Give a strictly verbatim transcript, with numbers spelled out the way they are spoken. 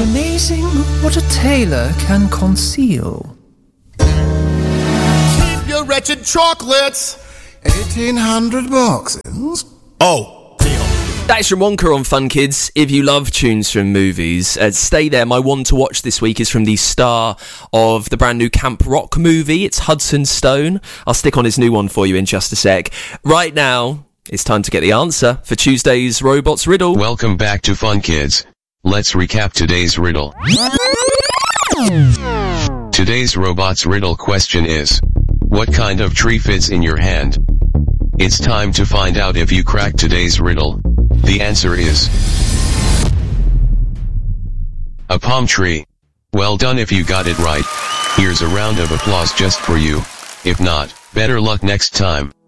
amazing what a tailor can conceal. Keep your wretched chocolates. eighteen hundred boxes. Oh, deal. That's from Wonka on Fun Kids. If you love tunes from movies, uh, stay there. My one to watch this week is from the star of the brand new Camp Rock movie. It's Hudson Stone. I'll stick on his new one for you in just a sec. Right now, it's time to get the answer for Tuesday's Robots Riddle. Welcome back to Fun Kids. Let's recap today's riddle. Today's Robots Riddle question is, what kind of tree fits in your hand? It's time to find out if you cracked today's riddle. The answer is a palm tree. Well done if you got it right. Here's a round of applause just for you. If not, better luck next time.